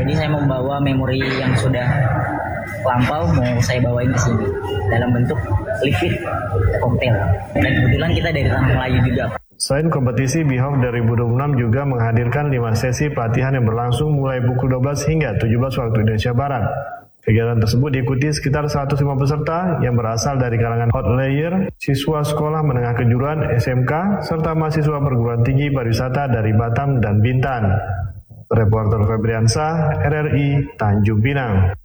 Jadi saya membawa memori yang sudah lampau mau saya bawain ke sini dalam bentuk liquid koktail. Dan kebetulan kita dari tanah Melayu juga. Selain kompetisi, BIHOF 2026 juga menghadirkan 5 sesi pelatihan yang berlangsung mulai pukul 12 hingga 17 waktu Indonesia Barat. Kegiatan tersebut diikuti sekitar 105 peserta yang berasal dari kalangan hotelier, siswa sekolah menengah kejuruan SMK, serta mahasiswa perguruan tinggi pariwisata dari Batam dan Bintan. Reporter Febriansyah, RRI, Tanjung Pinang.